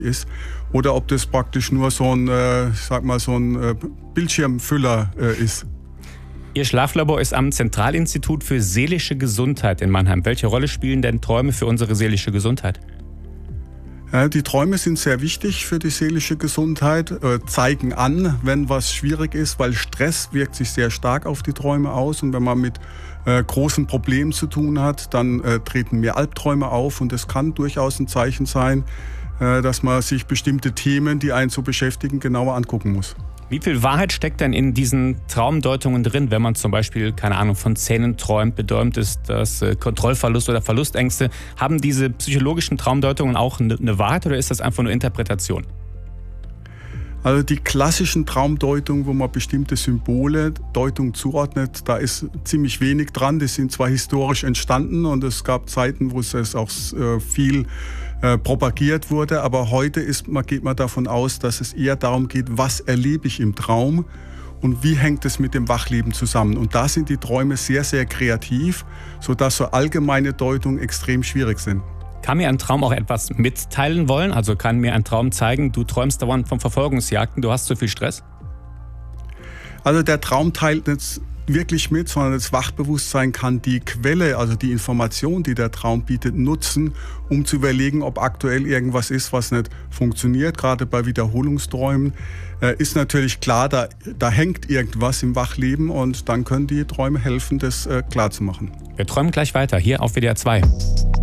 ist oder ob das praktisch nur so ein, Bildschirmfüller ist. Ihr Schlaflabor ist am Zentralinstitut für seelische Gesundheit in Mannheim. Welche Rolle spielen denn Träume für unsere seelische Gesundheit? Die Träume sind sehr wichtig für die seelische Gesundheit, zeigen an, wenn was schwierig ist, weil Stress wirkt sich sehr stark auf die Träume aus. Und wenn man mit großen Problemen zu tun hat, dann treten mehr Albträume auf. Und es kann durchaus ein Zeichen sein, dass man sich bestimmte Themen, die einen so beschäftigen, genauer angucken muss. Wie viel Wahrheit steckt denn in diesen Traumdeutungen drin, wenn man zum Beispiel, keine Ahnung, von Zähnen träumt, bedeutet ist das Kontrollverlust oder Verlustängste? Haben diese psychologischen Traumdeutungen auch eine Wahrheit oder ist das einfach nur Interpretation? Also die klassischen Traumdeutungen, wo man bestimmte Symbole, Deutung zuordnet, da ist ziemlich wenig dran. Die sind zwar historisch entstanden und es gab Zeiten, wo es auch viel propagiert wurde, aber heute geht man davon aus, dass es eher darum geht, was erlebe ich im Traum und wie hängt es mit dem Wachleben zusammen. Und da sind die Träume sehr, sehr kreativ, sodass so allgemeine Deutungen extrem schwierig sind. Kann mir ein Traum auch etwas mitteilen wollen? Also kann mir ein Traum zeigen, du träumst dauernd von Verfolgungsjagden, du hast zu viel Stress? Also der Traum teilt nicht wirklich mit, sondern das Wachbewusstsein kann die Quelle, also die Information, die der Traum bietet, nutzen, um zu überlegen, ob aktuell irgendwas ist, was nicht funktioniert. Gerade bei Wiederholungsträumen ist natürlich klar, da hängt irgendwas im Wachleben und dann können die Träume helfen, das klarzumachen. Wir träumen gleich weiter, hier auf WDR 2.